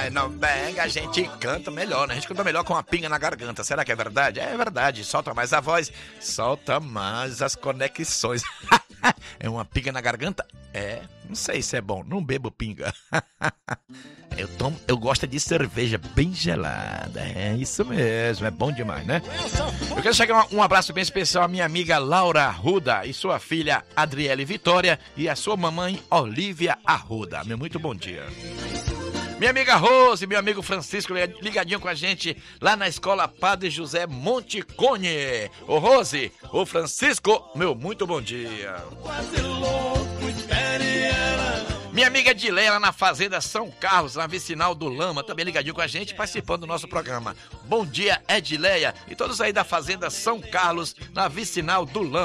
Não bem, a gente canta melhor, né? A gente canta melhor com uma pinga na garganta. Será que é verdade? É verdade. Solta mais a voz, solta mais as conexões. É uma pinga na garganta? É, não sei se é bom. Não bebo pinga. Eu gosto de cerveja bem gelada. É isso mesmo, é bom demais, né? Eu quero chegar um abraço bem especial à minha amiga Laura Arruda e sua filha Adriele Vitória e a sua mamãe Olívia Arruda. Meu muito bom dia. Minha amiga Rose, meu amigo Francisco, ligadinho com a gente lá na escola Padre José Monticone. Ô Rose, ô Francisco, meu muito bom dia. Minha amiga Edileia lá na Fazenda São Carlos, na vicinal do Lama, também ligadinho com a gente, participando do nosso programa. Bom dia, Edileia, e todos aí da Fazenda São Carlos, na vicinal do Lama.